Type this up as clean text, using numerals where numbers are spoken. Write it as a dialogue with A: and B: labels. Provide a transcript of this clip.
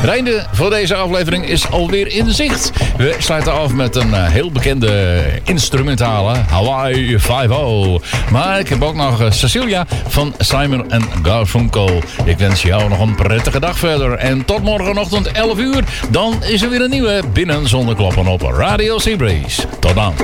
A: Het einde voor deze aflevering is alweer in zicht. We sluiten af met een heel bekende instrumentale Hawaii 5-0. Maar ik heb ook nog Cecilia van Simon & Garfunkel. Ik wens jou nog een prettige dag verder. En tot morgenochtend 11 uur. Dan is er weer een nieuwe Binnen Zonder Kloppen op Radio Seabreeze. Tot dan.